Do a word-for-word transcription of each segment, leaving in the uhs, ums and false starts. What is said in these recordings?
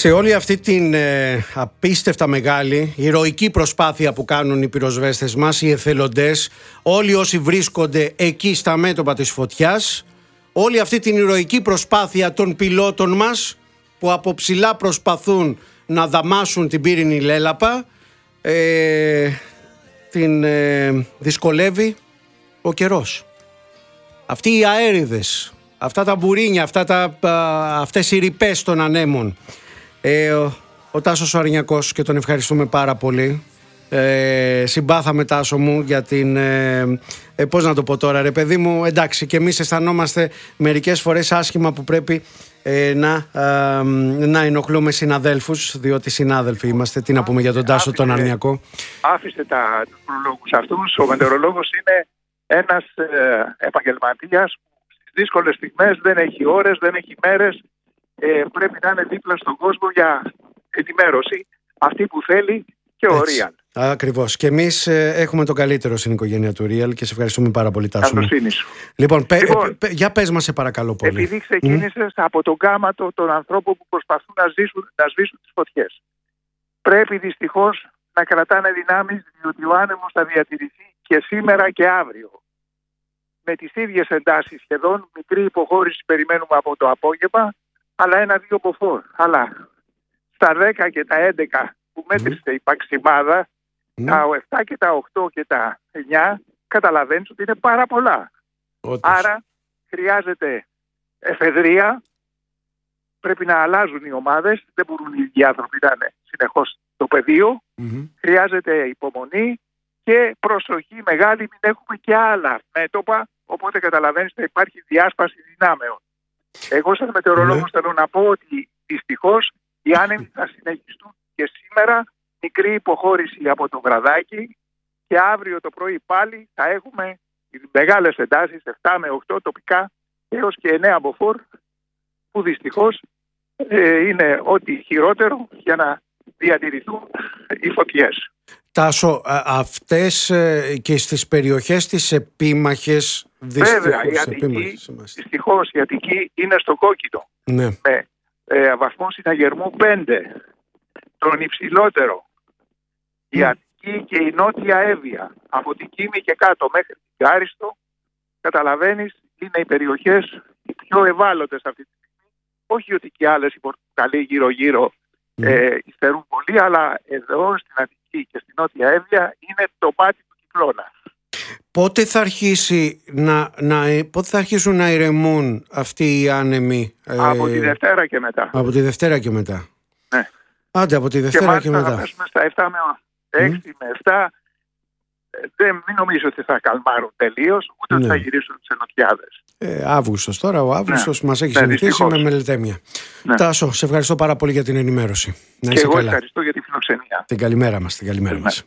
Σε όλη αυτή την ε, απίστευτα μεγάλη ηρωική προσπάθεια που κάνουν οι πυροσβέστες μας, οι εθελοντές, όλοι όσοι βρίσκονται εκεί στα μέτωπα της φωτιάς, όλη αυτή την ηρωική προσπάθεια των πιλότων μας που από ψηλά προσπαθούν να δαμάσουν την πύρινη λέλαπα, ε, την ε, δυσκολεύει ο καιρός. Αυτοί οι αέριδες, αυτά τα μπουρίνια, αυτά τα, α, αυτές οι ρηπές των ανέμων. Ε, ο, ο Τάσος ο Αρνιακός, και τον ευχαριστούμε πάρα πολύ. Ε, συμπάθαμε, Τάσο μου, για την ε, ε, πώς να το πω τώρα, ρε παιδί μου, εντάξει, και εμείς αισθανόμαστε μερικές φορές άσχημα που πρέπει ε, να, ε, να ενοχλούμε συναδέλφους, διότι συνάδελφοι είμαστε. Τι να πούμε για τον Τάσο τον Αρνιακό. Άφησε τα προλόγους αυτούς. Ο μετεωρολόγος είναι ένας ε, επαγγελματίας που στις δύσκολες στιγμές δεν έχει ώρες, δεν έχει μέρες, ε, πρέπει να είναι δίπλα στον κόσμο για ενημέρωση αυτή που θέλει και ο Real. Ακριβώς. Και εμείς ε, έχουμε το καλύτερο στην οικογένεια του Real και σε ευχαριστούμε πάρα πολύ, Τάσο. Λοιπόν, πε, λοιπόν ε, πε, για πες μας σε παρακαλώ πολύ. Επειδή ξεκίνησες mm. από τον γάματο των ανθρώπων που προσπαθούν να, ζήσουν, να σβήσουν τις φωτιές, πρέπει δυστυχώς να κρατάνε δυνάμεις, διότι ο άνεμος θα διατηρηθεί και σήμερα και αύριο. Με τις ίδιες εντάσεις σχεδόν, μικρή υποχώρηση περιμένουμε από το απόγευμα, αλλά ένα-δύο μποφόρ. Αλλά στα δέκα και τα έντεκα που μέτρησε mm. η παξιμάδα, mm. τα επτά και τα οκτώ και τα εννιά, καταλαβαίνεις ότι είναι πάρα πολλά. Όντως. Άρα χρειάζεται εφεδρεία, πρέπει να αλλάζουν οι ομάδες, δεν μπορούν οι ίδιοι άνθρωποι να είναι συνεχώς στο πεδίο, mm-hmm. χρειάζεται υπομονή και προσοχή μεγάλη, μην έχουμε και άλλα μέτωπα, οπότε καταλαβαίνεις ότι υπάρχει διάσπαση δυνάμεων. Εγώ σαν μετεωρολόγος mm-hmm. θέλω να πω ότι δυστυχώς οι άνεμοι θα συνεχιστούν και σήμερα, μικρή υποχώρηση από το βραδάκι, και αύριο το πρωί πάλι θα έχουμε μεγάλες εντάσεις, επτά με οκτώ τοπικά έως και εννέα μποφόρ, που δυστυχώς ε, είναι ό,τι χειρότερο για να διατηρηθούν οι φωτιές. Τάσο, αυτές ε, και στις περιοχές τις επίμαχες, δυστυχώς, βέβαια, η Αττική, δυστυχώς η Αττική είναι στο κόκκινο. Ναι. Με ε, βαθμό συναγερμού πέντε, τον υψηλότερο. Η mm. Αττική και η Νότια Εύβοια, από την Κίμη και κάτω μέχρι την Κάριστο, καταλαβαίνεις, είναι οι περιοχές οι πιο ευάλωτες αυτή τη στιγμή. Όχι ότι και άλλες, οι Πορτοκαλοί γύρω-γύρω mm. ε, υστερούν πολύ, αλλά εδώ στην Αττική και στην Νότια Εύβοια είναι το μάτι του κυκλώνα. Πότε θα, αρχίσει να, να, πότε θα αρχίσουν να ηρεμούν αυτοί οι άνεμοι? Από ε, τη Δευτέρα και μετά. Από τη Δευτέρα και μετά. Ναι. Άντε, από τη Δευτέρα και, και μετά. Θα πέσουμε στα επτά με έξι mm. με επτά. Δεν μην νομίζω ότι θα καλμάρουν τελείως, ούτε ότι ναι. θα γυρίσουν τις ενωτιάδες. Ε, Αύγουστος τώρα, ο Αύγουστος ναι. μας έχει ναι, συνηθίσει με μελετέμια. Ναι. Τάσο, σε ευχαριστώ πάρα πολύ για την ενημέρωση. Να και εγώ καλά. Ευχαριστώ για τη φιλοξενία. Την καλημέρα μας, την καλημέρα ναι. μας.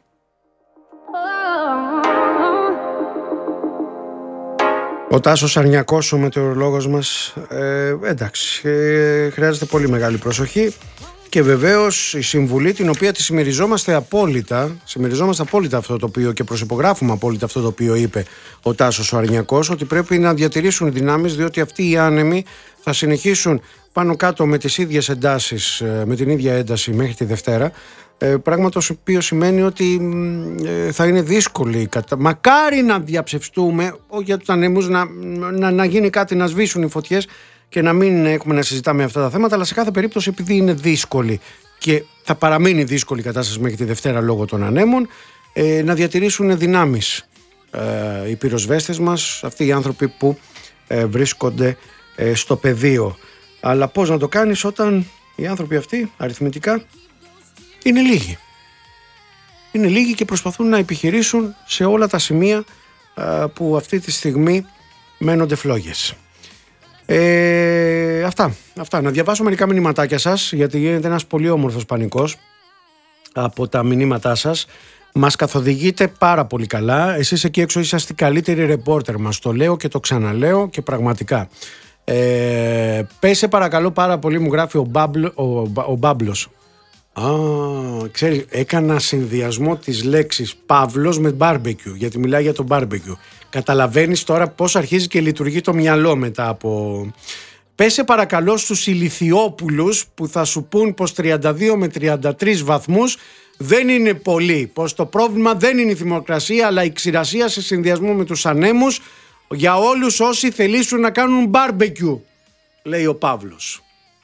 Ο Τάσος Αρνιακός, ο μετεωρολόγος μας, ε, εντάξει, ε, χρειάζεται πολύ μεγάλη προσοχή. Και βεβαίως η συμβουλή, την οποία τη συμμεριζόμαστε απόλυτα, συμμεριζόμαστε απόλυτα αυτό το οποίο και προσυπογράφουμε απόλυτα αυτό το οποίο είπε ο Τάσος ο Αρνιακός, ότι πρέπει να διατηρήσουν δυνάμεις, διότι αυτοί οι άνεμοι θα συνεχίσουν πάνω κάτω με τις ίδιες εντάσεις, με την ίδια ένταση μέχρι τη Δευτέρα. Πράγμα το οποίο σημαίνει ότι θα είναι δύσκολη. Μακάρι να διαψευστούμε, όχι για τους ανέμους, να, να, να γίνει κάτι, να σβήσουν οι φωτιές και να μην έχουμε να συζητάμε αυτά τα θέματα, αλλά σε κάθε περίπτωση, επειδή είναι δύσκολη και θα παραμείνει δύσκολη η κατάσταση μέχρι τη Δευτέρα λόγω των ανέμων, ε, να διατηρήσουν δυνάμεις ε, οι πυροσβέστες μας, αυτοί οι άνθρωποι που ε, βρίσκονται ε, στο πεδίο. Αλλά πώς να το κάνεις όταν οι άνθρωποι αυτοί αριθμητικά είναι λίγοι. Είναι λίγοι και προσπαθούν να επιχειρήσουν σε όλα τα σημεία ε, που αυτή τη στιγμή μένονται φλόγες. Ε, αυτά, αυτά. Να διαβάσω μερικά μηνυματάκια σας, γιατί γίνεται ένας πολύ όμορφος πανικός από τα μηνύματά σας. Μας καθοδηγείτε πάρα πολύ καλά. Εσείς εκεί έξω είσαστε οι καλύτεροι ρεπόρτερ μας. Το λέω και το ξαναλέω και πραγματικά. Ε, πέσε παρακαλώ πάρα πολύ, μου γράφει ο, Μπάμπλο, ο, ο Μπάμπλος. Α, ξέρεις, έκανα συνδυασμό της λέξης Παύλος με μπάρμπεκιου, γιατί μιλάει για το μπάρμπεκιου. Καταλαβαίνεις τώρα πώς αρχίζει και λειτουργεί το μυαλό μετά από, Πέσε παρακαλώ στους ηλιθιόπουλους που θα σου πούν πως τριάντα δύο με τριάντα τρεις βαθμούς δεν είναι πολύ, πως το πρόβλημα δεν είναι η θερμοκρασία αλλά η ξηρασία σε συνδυασμό με τους ανέμους για όλους όσοι θελήσουν να κάνουν μπάρμπεκιου, λέει ο Παύλος.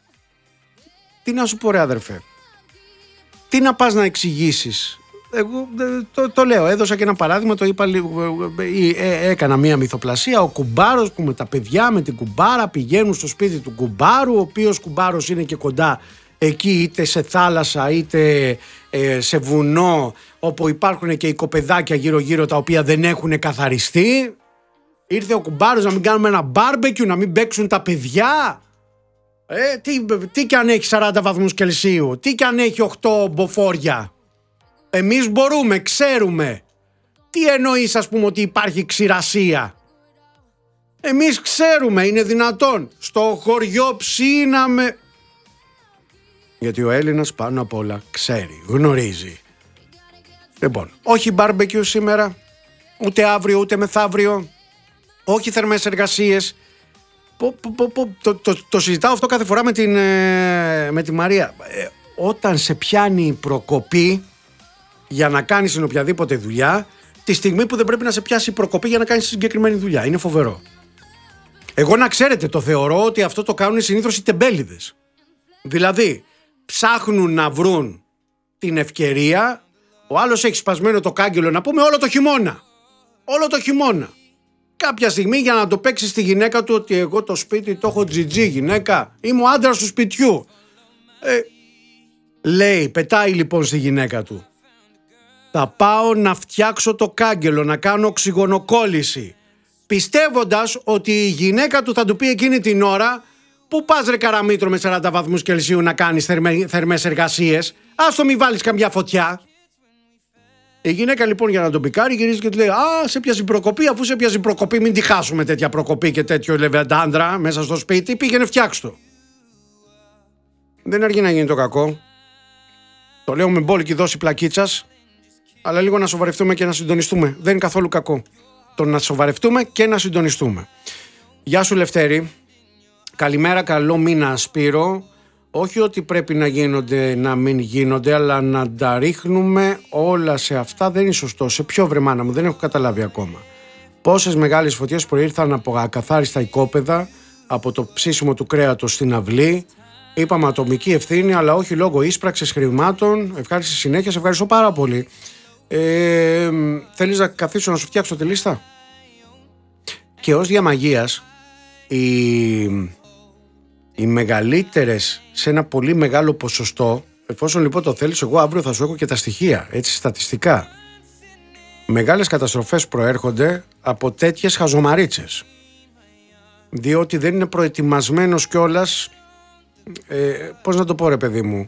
Τι να σου πω ρε αδερφέ, τι να πας να εξηγήσεις? Εγώ το, το λέω, έδωσα και ένα παράδειγμα, το είπα, ε, έκανα μία μυθοπλασία. Ο κουμπάρος που με τα παιδιά, με την κουμπάρα πηγαίνουν στο σπίτι του κουμπάρου, ο οποίος κουμπάρος είναι και κοντά εκεί, είτε σε θάλασσα είτε ε, σε βουνό, όπου υπάρχουν και οικοπεδάκια γύρω γύρω τα οποία δεν έχουν καθαριστεί. Ήρθε ο κουμπάρος να μην κάνουμε ένα μπάρμπεκιου, να μην παίξουν τα παιδιά. Ε, τι, τι κι αν έχει σαράντα βαθμούς Κελσίου, τι κι αν έχει οκτώ μποφόρια. Εμείς μπορούμε, ξέρουμε. Τι εννοείς ας πούμε ότι υπάρχει ξηρασία? Εμείς ξέρουμε, είναι δυνατόν. Στο χωριό ψήναμε. Γιατί ο Έλληνας πάνω απ' όλα ξέρει, γνωρίζει. Λοιπόν, όχι μπάρμπεκιου σήμερα, ούτε αύριο ούτε μεθαύριο, όχι θερμές εργασίες. Πο, πο, πο, πο, το, το, το συζητάω αυτό κάθε φορά με, την, με τη Μαρία. Ε, όταν σε πιάνει η προκοπή για να κάνεις την οποιαδήποτε δουλειά, τη στιγμή που δεν πρέπει να σε πιάσει η προκοπή για να κάνεις συγκεκριμένη δουλειά. Είναι φοβερό. Εγώ να ξέρετε, το θεωρώ ότι αυτό το κάνουν συνήθως οι τεμπέληδες. Δηλαδή, ψάχνουν να βρουν την ευκαιρία, ο άλλος έχει σπασμένο το κάγκελο να πούμε όλο το χειμώνα. Όλο το χειμώνα. Κάποια στιγμή για να το παίξει στη γυναίκα του ότι εγώ το σπίτι το έχω τζιτζί γυναίκα, είμαι ο άντρας του σπιτιού. Ε, λέει, πετάει λοιπόν στη γυναίκα του. Θα πάω να φτιάξω το κάγκελο, να κάνω οξυγονοκόλληση. Πιστεύοντας ότι η γυναίκα του θα του πει εκείνη την ώρα, πού πας ρε καραμήτρο με σαράντα βαθμούς Κελσίου να κάνεις θερμέ, θερμές εργασίες, ας το μη βάλεις καμιά φωτιά. Η γυναίκα λοιπόν για να τον πικάρει γυρίζει και του λέει, α, σε πιάζει προκοπή, αφού σε πιάζει προκοπή μην τη χάσουμε τέτοια προκοπή και τέτοιο λεβεντάντρα μέσα στο σπίτι, πήγαινε φτιάξ' το. Δεν αργεί να γίνει το κακό. Το λέω με μπόλικη δόση πλακίτσας, αλλά λίγο να σοβαρευτούμε και να συντονιστούμε. Δεν είναι καθόλου κακό το να σοβαρευτούμε και να συντονιστούμε. Γεια σου Λευτέρη. Καλημέρα, καλό μήνα Σπύρο. Όχι ότι πρέπει να γίνονται, να μην γίνονται, αλλά να τα ρίχνουμε όλα σε αυτά δεν είναι σωστό. Σε ποιο βρε μάνα μου, δεν έχω καταλάβει ακόμα. Πόσες μεγάλες φωτιές προήρθαν από ακαθάριστα οικόπεδα, από το ψήσιμο του κρέατος στην αυλή. Είπαμε ατομική ευθύνη, αλλά όχι λόγω ίσπραξης χρημάτων. Ευχάριστη συνέχεια, σε ευχαριστώ πάρα πολύ. Ε, θέλεις να καθίσω να σου φτιάξω τη λίστα? Και ως διαμαγείας, οι, οι μεγαλύτερες σε ένα πολύ μεγάλο ποσοστό, εφόσον λοιπόν το θέλεις, εγώ αύριο θα σου έχω και τα στοιχεία, έτσι στατιστικά. Μεγάλες καταστροφές προέρχονται από τέτοιες χαζομαρίτσες. Διότι δεν είναι προετοιμασμένος κιόλας, ε, πώς να το πω ρε παιδί μου,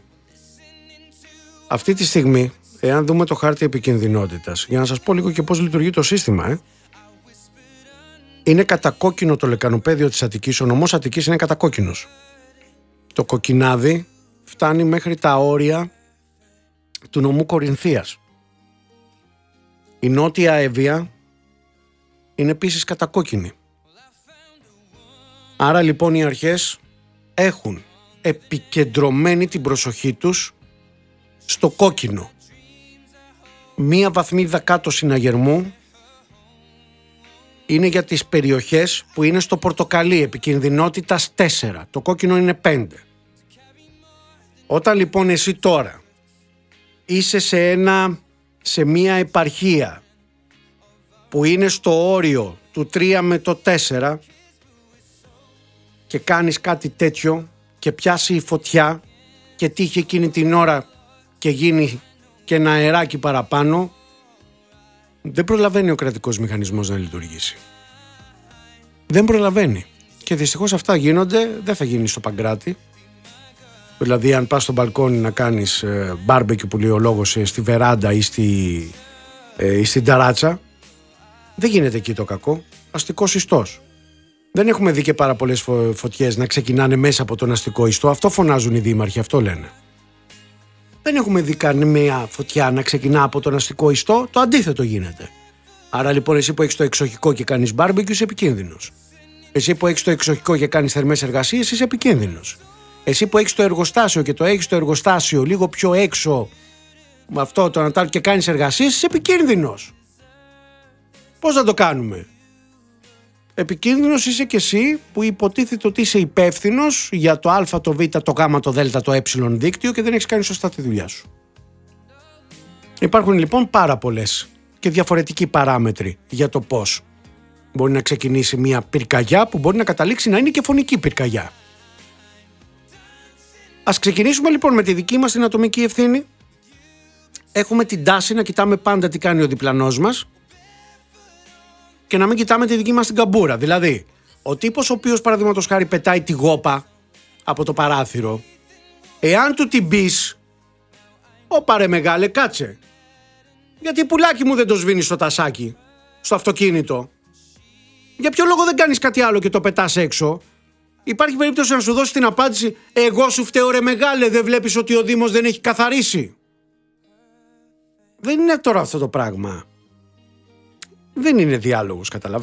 αυτή τη στιγμή, εάν δούμε το χάρτη επικινδυνότητας, για να σας πω λίγο και πώς λειτουργεί το σύστημα, ε, είναι κατακόκκινο το λεκανοπέδιο της Αττικής, ο νομός Αττικής είναι κατακόκκινος. Το κοκκινάδι φτάνει μέχρι τα όρια του νομού Κορινθίας. Η Νότια Εύβοια είναι επίσης κατακόκκινη. Άρα λοιπόν οι αρχές έχουν επικεντρωμένη την προσοχή τους στο κόκκινο. Μία βαθμίδα κάτω συναγερμού είναι για τις περιοχές που είναι στο πορτοκαλί, επικινδυνότητας τέσσερα. Το κόκκινο είναι πέντε. Όταν λοιπόν εσύ τώρα είσαι σε, ένα, σε μία επαρχία που είναι στο όριο του τρία με το τέσσερα και κάνεις κάτι τέτοιο και πιάσει η φωτιά και τύχει εκείνη την ώρα και γίνει και ένα αεράκι παραπάνω, δεν προλαβαίνει ο κρατικός μηχανισμός να λειτουργήσει. Δεν προλαβαίνει. Και δυστυχώς αυτά γίνονται, δεν θα γίνει στο Παγκράτη. Δηλαδή αν πας στο μπαλκόνι να κάνεις ε, μπάρμπεκιου που λέει ο λόγος ε, στη βεράντα ή, στη, ε, ή στην ταράτσα, δεν γίνεται εκεί το κακό. Αστικός ιστός. Δεν έχουμε δει και πάρα πολλές φω, φωτιές να ξεκινάνε μέσα από τον αστικό ιστό. Αυτό φωνάζουν οι δήμαρχοι, αυτό λένε. Δεν έχουμε δει καμία φωτιά να ξεκινά από τον αστικό ιστό, το αντίθετο γίνεται. Άρα λοιπόν εσύ που έχεις το εξοχικό και κάνεις μπάρμπεκιου είσαι επικίνδυνος. Εσύ που έχεις το εξοχικό και κάνεις θερμές εργασίες, είσαι επικίνδυνος. Εσύ που έχεις το εργοστάσιο και το έχεις το εργοστάσιο λίγο πιο έξω με αυτό το Ανατάρ και κάνεις εργασίες, είσαι επικίνδυνος. Πώς θα το κάνουμε? Επικίνδυνος είσαι και εσύ που υποτίθεται ότι είσαι υπεύθυνος για το α, το β, το γ, το δ, το ε δίκτυο και δεν έχεις κάνει σωστά τη δουλειά σου. Υπάρχουν λοιπόν πάρα πολλές και διαφορετικοί παράμετροι για το πώς μπορεί να ξεκινήσει μια πυρκαγιά που μπορεί να καταλήξει να είναι και φωνική πυρκαγιά. Ας ξεκινήσουμε λοιπόν με τη δική μας την ατομική ευθύνη. Έχουμε την τάση να κοιτάμε πάντα τι κάνει ο διπλανός μας και να μην κοιτάμε τη δική μας την καμπούρα. Δηλαδή, ο τύπος ο οποίος παραδείγματος χάρη πετάει τη γόπα από το παράθυρο, εάν του την πεις, «Ωπα ρε μεγάλε, κάτσε, γιατί πουλάκι μου δεν το σβήνεις στο τασάκι, στο αυτοκίνητο, για ποιο λόγο δεν κάνεις κάτι άλλο και το πετάς έξω?» Υπάρχει περίπτωση να σου δώσει την απάντηση, «Εγώ σου φταίω ρε μεγάλε, δεν βλέπεις ότι ο Δήμος δεν έχει καθαρίσει?» Δεν είναι τώρα αυτό το πράγμα. Δεν είναι διάλογος, καταλαβαίνεις.